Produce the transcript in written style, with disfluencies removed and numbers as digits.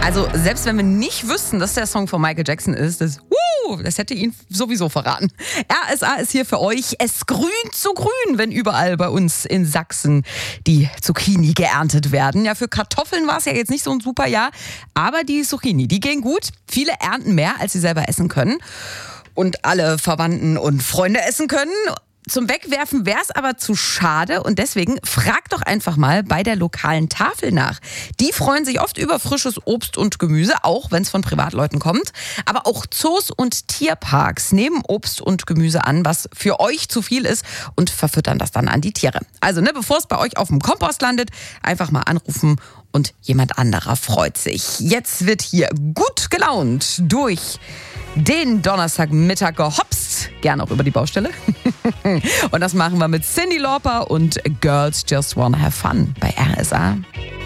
Also selbst wenn wir nicht wüssten, dass der Song von Michael Jackson ist, das hätte ihn sowieso verraten. RSA ist hier für euch. Es grünt so grün, wenn überall bei uns in Sachsen die Zucchini geerntet werden. Ja, für Kartoffeln war es ja jetzt nicht so ein super Jahr, aber die Zucchini, die gehen gut. Viele ernten mehr, als sie selber essen können. Und alle Verwandten und Freunde essen können. Zum Wegwerfen wäre es aber zu schade und deswegen fragt doch einfach mal bei der lokalen Tafel nach. Die freuen sich oft über frisches Obst und Gemüse, auch wenn es von Privatleuten kommt. Aber auch Zoos und Tierparks nehmen Obst und Gemüse an, was für euch zu viel ist und verfüttern das dann an die Tiere. Also bevor es bei euch auf dem Kompost landet, einfach mal anrufen und jemand anderer freut sich. Jetzt wird hier gut gelaunt durch den Donnerstagmittag gehopst. Gerne auch über die Baustelle. Und das machen wir mit Cyndi Lauper und Girls Just Wanna Have Fun bei RSA.